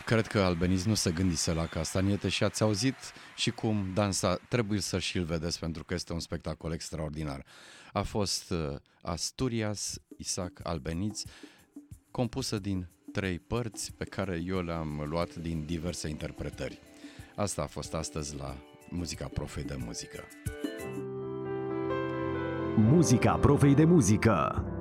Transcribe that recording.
Cred că Albeniz nu se gândise la castaniete și ați auzit și cum dansa. Trebuie să și-l vedeți pentru că este un spectacol extraordinar. A fost Asturias, Isaac Albeniz, compusă din 3 părți pe care eu le-am luat din diverse interpretări. Asta a fost astăzi la Muzica Profei de Muzică. Muzica Profei de Muzică.